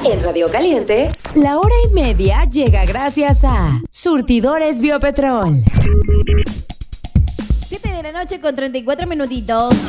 En Radio Caliente, la hora y media llega gracias a Surtidores Biopetrol. 7 de la noche con 34 minutitos.